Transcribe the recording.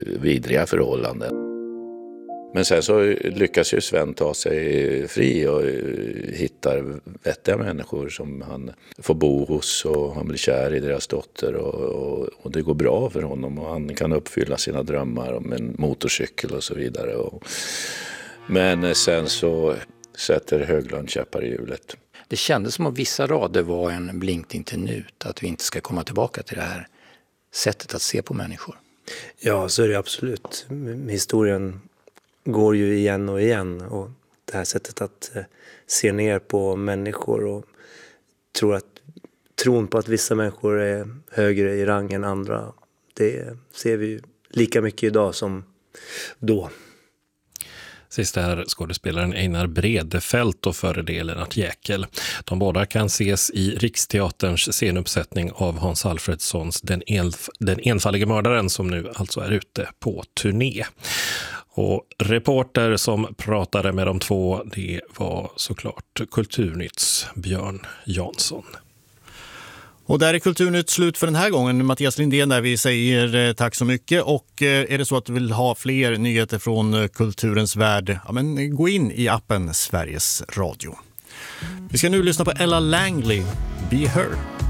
vidriga förhållanden. Men sen så lyckas ju Sven ta sig fri och hittar vettiga människor som han får bo hos, och han blir kär i deras dotter och det går bra för honom och han kan uppfylla sina drömmar om en motorcykel och så vidare. Men sen så sätter Höglund käppar i hjulet. Det kändes som att vissa rader var en blinkning till nut, att vi inte ska komma tillbaka till det här sättet att se på människor. Ja, så är det absolut. Historien går ju igen och igen, och det här sättet att se ner på människor och tron på att vissa människor är högre i rang än andra, det ser vi ju lika mycket idag som då. Sist är skådespelaren Einar Bredefält och före det Lennart Jäkel. De båda kan ses i Riksteaterns scenuppsättning av Hans Alfredsons Den enfaldige mördaren, som nu alltså är ute på turné. Och reporter som pratade med de två, det var såklart Kulturnytts Björn Jansson. Och där är Kulturnytt slut för den här gången. Mattias Lindén där, vi säger tack så mycket. Och är det så att du vill ha fler nyheter från kulturens värld, ja, men gå in i appen Sveriges Radio. Vi ska nu lyssna på Ella Langley, Be Her.